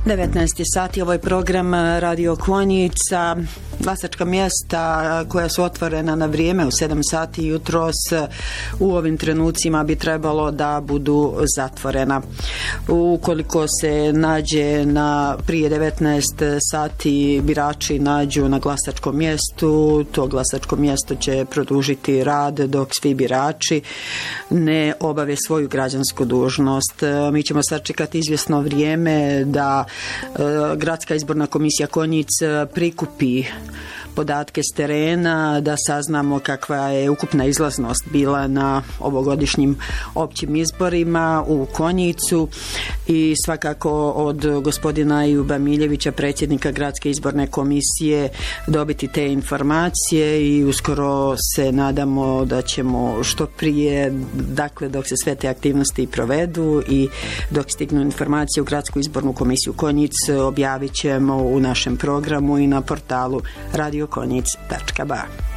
19 sati, ovaj program Radio Konjica, glasačka mjesta koja su otvorena na vrijeme u 7 sati jutros u ovim trenucima bi trebalo da budu zatvorena. Ukoliko se nađe prije 19 sati birači nađu na glasačkom mjestu, to glasačko mjesto će produžiti rad dok svi birači ne obave svoju građansku dužnost. Mi ćemo sačekati izvjesno vrijeme da Gradska izborna komisija Konjic prikupi podatke s terena, da saznamo kakva je ukupna izlaznost bila na ovogodišnjim općim izborima u Konjicu i svakako od gospodina Ejuba Miljevića, predsjednika Gradske izborne komisije, dobiti te informacije i uskoro se nadamo da ćemo što prije, dakle dok se sve te aktivnosti provedu i dok stignu informacije u Gradsku izbornu komisiju Konjic, objavit ćemo u našem programu i na portalu radiokonjic.ba.